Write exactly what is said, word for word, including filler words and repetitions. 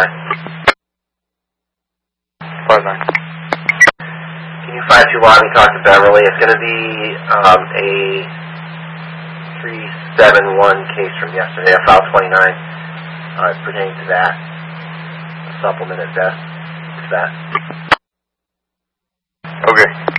nine. five nine. Can you five two lobby talk to Beverly? It's going to be um, a three seven one case from yesterday, a file twenty-nine, uh, pertaining to that. A supplement at best. It's that. Okay.